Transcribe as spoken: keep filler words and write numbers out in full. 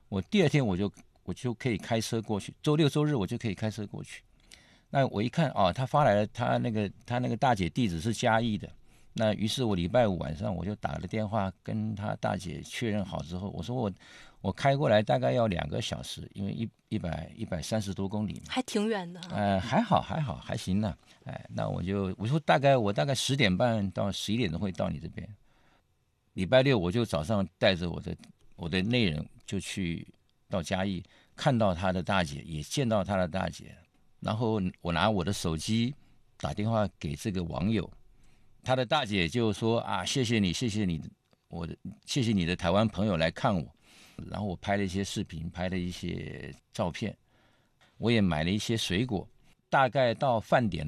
我第二天我就我就可以开车过去，周六周日我就可以开车过去。那我一看哦，他发来了，他那个他那个大姐地址是嘉义的。那于是我礼拜五晚上我就打了电话跟他大姐确认好之后，我说我我开过来大概要两个小时，因为一一百一百三十多公里嘛， 还挺远的、啊。 呃，还好还好还行呢。哎，那我就我说大概我大概十点半到十一点钟会到你这边。礼拜六我就早上带着我的我的内人就去到嘉义，看到他的大姐，也见到他的大姐，然后我拿我的手机打电话给这个网友，他的大姐就说啊，谢谢你，谢谢你，我的谢谢你的台湾朋友来看我，然后我拍了一些视频，拍了一些照片，我也买了一些水果，大概到饭点